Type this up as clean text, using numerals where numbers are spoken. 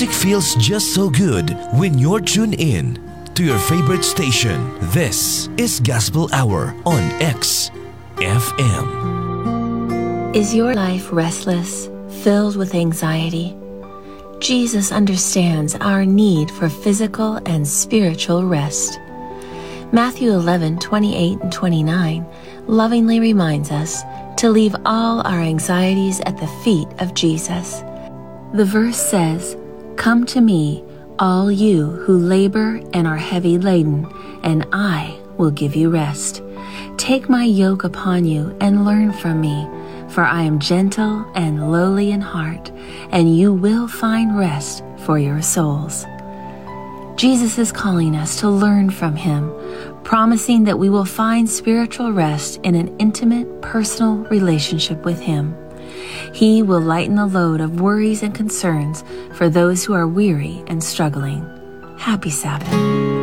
Music feels just so good when you're tuned in to your favorite station. This is Gospel Hour on XFM. Is your life restless, filled with anxiety? Jesus understands our need for physical and spiritual rest. Matthew 11:28 and 29 lovingly reminds us to leave all our anxieties at the feet of Jesus. The verse says, "Come to me, all you who labor and are heavy laden, and I will give you rest. Take my yoke upon you and learn from me, for I am gentle and lowly in heart, and you will find rest for your souls." Jesus is calling us to learn from him, promising that we will find spiritual rest in an intimate, personal relationship with him. He will lighten the load of worries and concerns for those who are weary and struggling. Happy Sabbath.